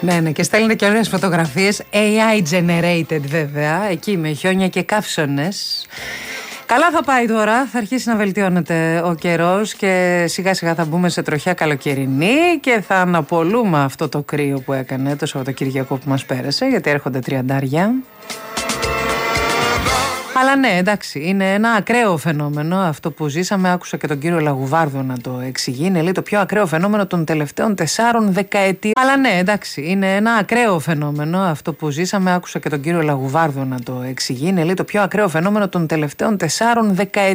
Ναι, και στέλνετε και ωραίες φωτογραφίες, AI generated βέβαια, εκεί με χιόνια και καύσονες. Καλά θα πάει τώρα, θα αρχίσει να βελτιώνεται ο καιρός και σιγά σιγά θα μπούμε σε τροχιά καλοκαιρινή και θα αναπολούμε αυτό το κρύο που έκανε το Σαββατοκυριακό που μας πέρασε, γιατί έρχονται τριαντάρια. Αλλά ναι, εντάξει, είναι ένα ακραίο φαινόμενο αυτό που ζήσαμε. Άκουσα και τον κύριο Λαγουβάρδο να το εξηγεί. Είναι, λέει, το πιο ακραίο φαινόμενο των τελευταίων 4 δεκαετιών. Αλλά ναι, εντάξει, είναι ένα ακραίο φαινόμενο αυτό που ζήσαμε. Άκουσα και τον κύριο Λαγουβάρδο να το εξηγεί. Είναι, λέει, το πιο ακραίο φαινόμενο των τελευταίων 4 δεκαετιών.